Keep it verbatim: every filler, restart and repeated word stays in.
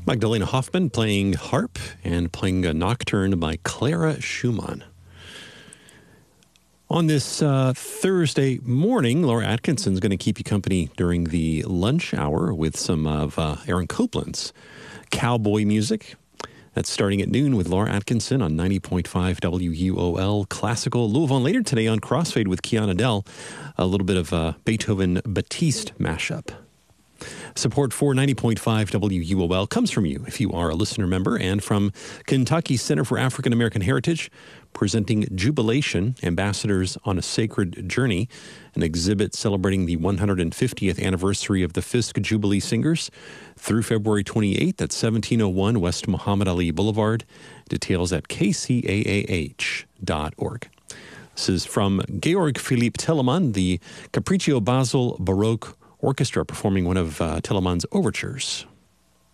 Magdalena Hoffman playing harp and playing a nocturne by Clara Schumann. On this uh, Thursday morning, Laura Atkinson is going to keep you company during the lunch hour with some of uh, Aaron Copland's cowboy music. That's starting at noon with Laura Atkinson on ninety point five W U O L Classical Louisville. And later today on Crossfade with Kiana Dell, a little bit of a Beethoven Batiste mashup. Support for ninety point five W U O L comes from you if you are a listener member, and from Kentucky Center for African American Heritage, presenting Jubilation, Ambassadors on a Sacred Journey, an exhibit celebrating the one hundred fiftieth anniversary of the Fisk Jubilee Singers through February twenty-eighth at seventeen oh one West Muhammad Ali Boulevard. Details at k c a a h dot org. This is from Georg Philipp Telemann, the Capriccio Basel Baroque Orchestra, performing one of uh, Telemann's overtures.